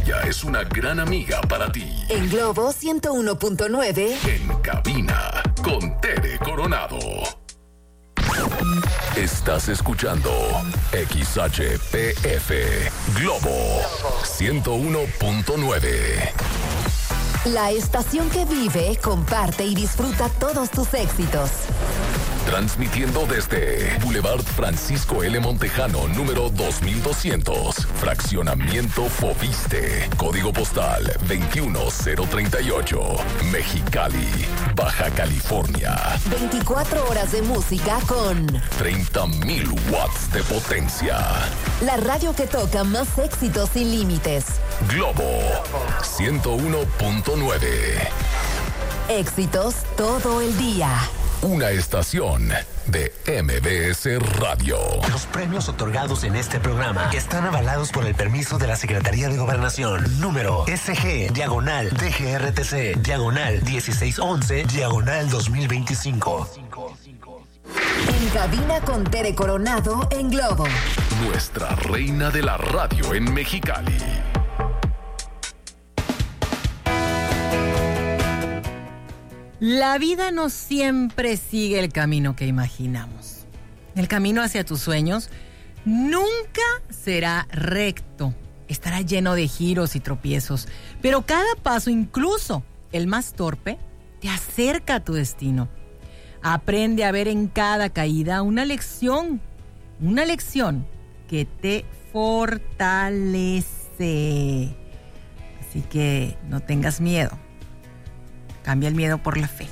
Ella es una gran amiga para ti. En Globo 101.9. En cabina con Tere Coronado. Estás escuchando XHPF Globo 101.9. La estación que vive, comparte y disfruta todos tus éxitos. Transmitiendo desde Boulevard Francisco L. Montejano, número 2200, Fraccionamiento Fobiste, Código Postal 21038, Mexicali, Baja California. 24 horas de música con 30,000 watts de potencia. La radio que toca más éxitos sin límites. Globo 101.9. Éxitos todo el día. Una estación de MBS Radio. Los premios otorgados en este programa están avalados por el permiso de la Secretaría de Gobernación. Número SG/DGRTC/1611/2025. En cabina con Tere Coronado en Globo. Nuestra reina de la radio en Mexicali. La vida no siempre sigue el camino que imaginamos. El camino hacia tus sueños nunca será recto. Estará lleno de giros y tropiezos. Pero cada paso, incluso el más torpe, te acerca a tu destino. Aprende a ver en cada caída una lección que te fortalece. Así que no tengas miedo. Cambia el miedo por la fe.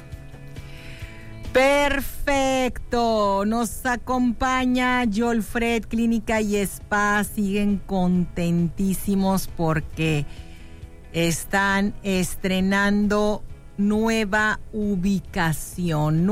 Perfecto. Nos acompaña Yolfred Clínica y Spa. Siguen contentísimos porque están estrenando nueva ubicación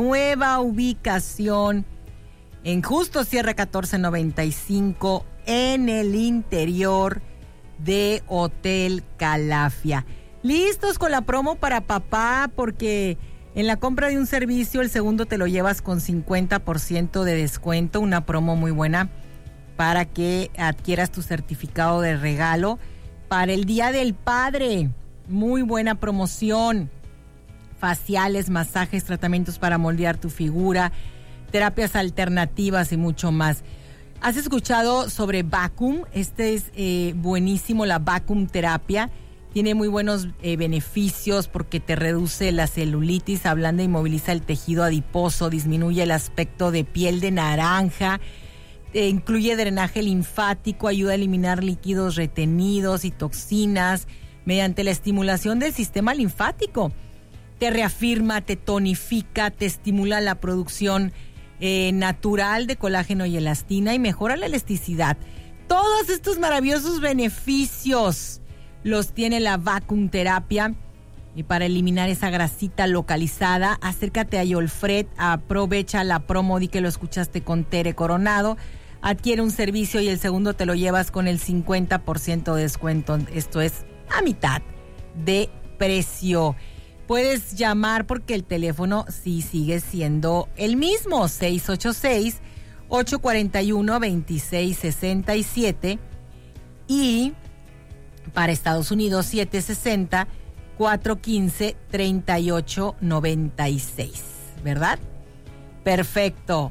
en Justo Sierra 1495 en el interior de Hotel Calafia. Listos con la promo para papá, porque en la compra de un servicio el segundo te lo llevas con 50% de descuento. Una promo muy buena para que adquieras tu certificado de regalo para el Día del Padre. Muy buena promoción. Faciales, masajes, tratamientos para moldear tu figura, terapias alternativas y mucho más. ¿Has escuchado sobre Vacuum? Este es buenísimo, la Vacuum terapia. Tiene muy buenos beneficios porque te reduce la celulitis, ablanda y moviliza el tejido adiposo, disminuye el aspecto de piel de naranja, incluye drenaje linfático, ayuda a eliminar líquidos retenidos y toxinas mediante la estimulación del sistema linfático. Te reafirma, te tonifica, te estimula la producción natural de colágeno y elastina y mejora la elasticidad. Todos estos maravillosos beneficios los tiene la Vacuum terapia. Y para eliminar esa grasita localizada, acércate a Yolfred, aprovecha la promo, di que lo escuchaste con Tere Coronado, adquiere un servicio y el segundo te lo llevas con el 50% de descuento. Esto es a mitad de precio. Puedes llamar porque el teléfono sí sigue siendo el mismo, 686-841-2667 y para Estados Unidos 760-415-3896, ¿verdad? Perfecto,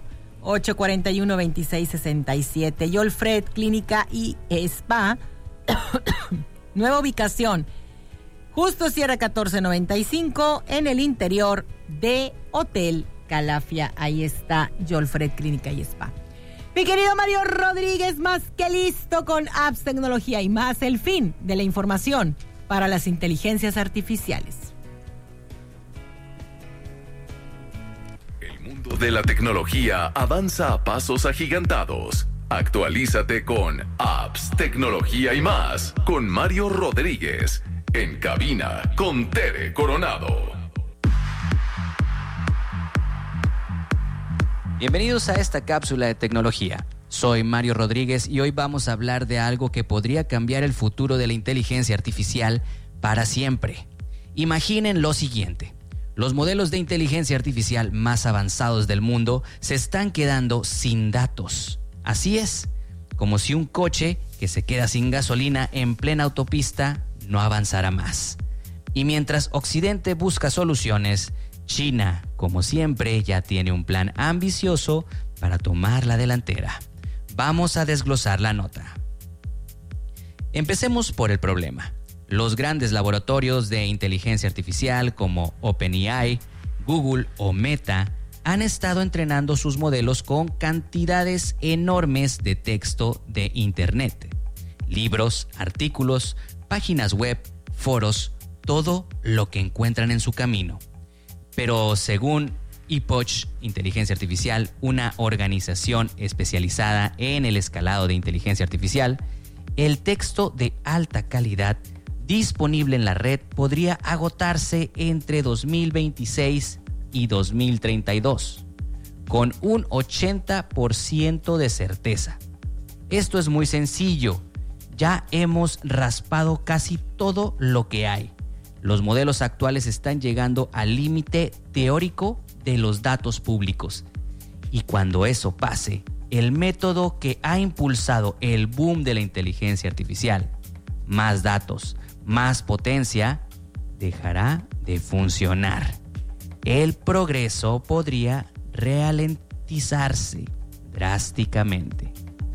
841-2667. Yolfred Clínica y Spa, nueva ubicación, Justo Sierra 1495 en el interior de Hotel Calafia. Ahí está Yolfred Clínica y Spa. Mi querido Mario Rodríguez, más que listo con apps, tecnología y más, el fin de la información para las inteligencias artificiales. El mundo de la tecnología avanza a pasos agigantados. Actualízate con apps, tecnología y más con Mario Rodríguez. En cabina con Tere Coronado. Bienvenidos a esta cápsula de tecnología. Soy Mario Rodríguez y hoy vamos a hablar de algo que podría cambiar el futuro de la inteligencia artificial para siempre. Imaginen lo siguiente. Los modelos de inteligencia artificial más avanzados del mundo se están quedando sin datos. Así es, como si un coche que se queda sin gasolina en plena autopista no avanzará más. Y mientras Occidente busca soluciones, China, como siempre, ya tiene un plan ambicioso para tomar la delantera. Vamos a desglosar la nota. Empecemos por el problema. Los grandes laboratorios de inteligencia artificial como OpenAI, Google o Meta han estado entrenando sus modelos con cantidades enormes de texto de Internet. Libros, artículos, páginas web, foros, todo lo que encuentran en su camino. Pero según Epoch Inteligencia Artificial, una organización especializada en el escalado de inteligencia artificial, el texto de alta calidad disponible en la red podría agotarse entre 2026 y 2032, con un 80% de certeza. Esto es muy sencillo. Ya hemos raspado casi todo lo que hay. Los modelos actuales están llegando al límite teórico de los datos públicos. Y cuando eso pase, el método que ha impulsado el boom de la inteligencia artificial, más datos, más potencia, dejará de funcionar. El progreso podría ralentizarse drásticamente.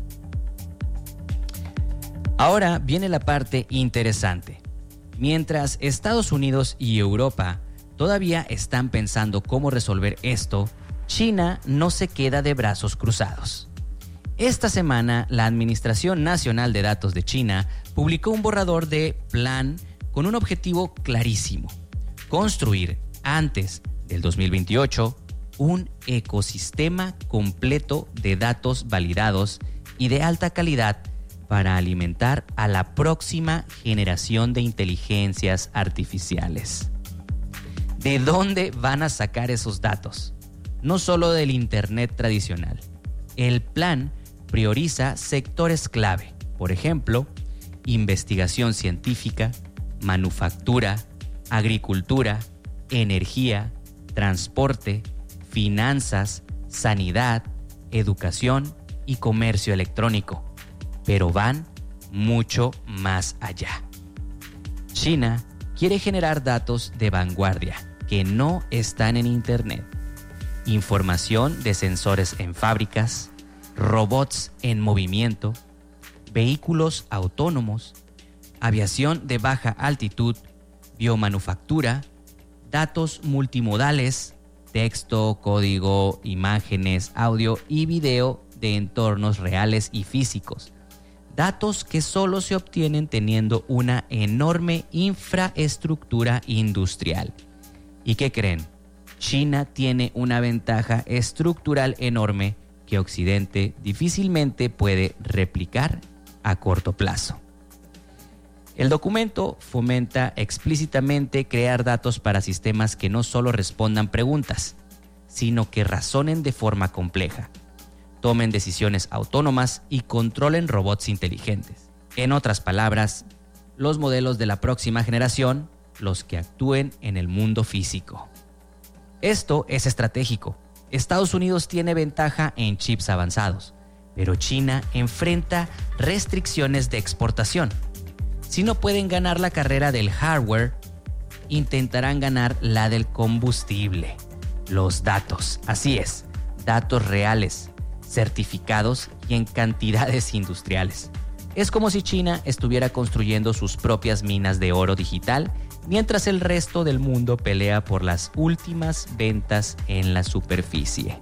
Ahora viene la parte interesante. Mientras Estados Unidos y Europa todavía están pensando cómo resolver esto, China no se queda de brazos cruzados. Esta semana, la Administración Nacional de Datos de China publicó un borrador de plan con un objetivo clarísimo: construir antes del 2028 un ecosistema completo de datos validados y de alta calidad para alimentar a la próxima generación de inteligencias artificiales. ¿De dónde van a sacar esos datos? No solo del Internet tradicional. El plan prioriza sectores clave, por ejemplo, investigación científica, manufactura, agricultura, energía, transporte, finanzas, sanidad, educación y comercio electrónico. Pero van mucho más allá. China quiere generar datos de vanguardia que no están en Internet. Información de sensores en fábricas, robots en movimiento, vehículos autónomos, aviación de baja altitud, biomanufactura, datos multimodales, texto, código, imágenes, audio y video de entornos reales y físicos. Datos que solo se obtienen teniendo una enorme infraestructura industrial. ¿Y qué creen? China tiene una ventaja estructural enorme que Occidente difícilmente puede replicar a corto plazo. El documento fomenta explícitamente crear datos para sistemas que no solo respondan preguntas, sino que razonen de forma compleja, tomen decisiones autónomas y controlen robots inteligentes. En otras palabras, los modelos de la próxima generación, los que actúen en el mundo físico. Esto es estratégico. Estados Unidos tiene ventaja en chips avanzados, pero China enfrenta restricciones de exportación. Si no pueden ganar la carrera del hardware, intentarán ganar la del combustible, los datos. Así es, datos reales, certificados y en cantidades industriales. Es como si China estuviera construyendo sus propias minas de oro digital, mientras el resto del mundo pelea por las últimas ventas en la superficie.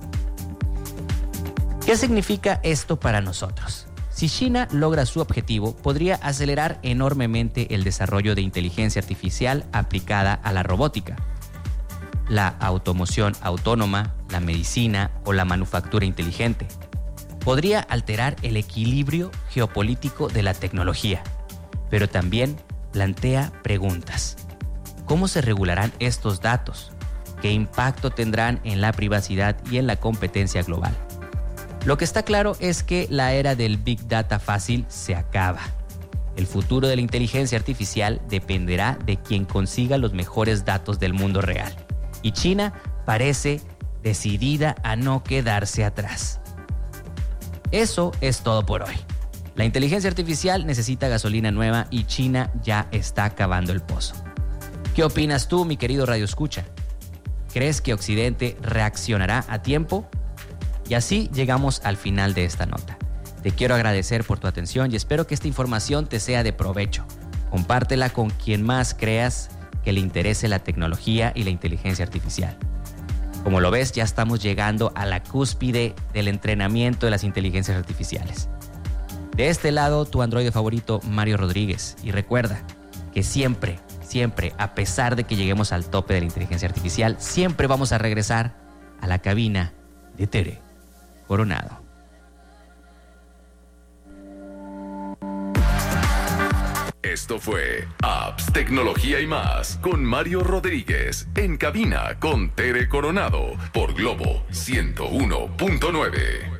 ¿Qué significa esto para nosotros? Si China logra su objetivo, podría acelerar enormemente el desarrollo de inteligencia artificial aplicada a la robótica, la automoción autónoma, la medicina o la manufactura inteligente. Podría alterar el equilibrio geopolítico de la tecnología, pero también plantea preguntas. ¿Cómo se regularán estos datos? ¿Qué impacto tendrán en la privacidad y en la competencia global? Lo que está claro es que la era del Big Data fácil se acaba. El futuro de la inteligencia artificial dependerá de quien consiga los mejores datos del mundo real. Y China parece decidida a no quedarse atrás. Eso es todo por hoy. La inteligencia artificial necesita gasolina nueva y China ya está acabando el pozo. ¿Qué opinas tú, mi querido Radio Escucha? ¿Crees que Occidente reaccionará a tiempo? Y así llegamos al final de esta nota. Te quiero agradecer por tu atención y espero que esta información te sea de provecho. Compártela con quien más creas que le interese la tecnología y la inteligencia artificial. Como lo ves, ya estamos llegando a la cúspide del entrenamiento de las inteligencias artificiales. De este lado, tu androide favorito, Mario Rodríguez. Y recuerda que siempre, a pesar de que lleguemos al tope de la inteligencia artificial, siempre vamos a regresar a la cabina de Tere Coronado. Esto fue Apps, Tecnología y Más con Mario Rodríguez en cabina con Tere Coronado por Globo 101.9.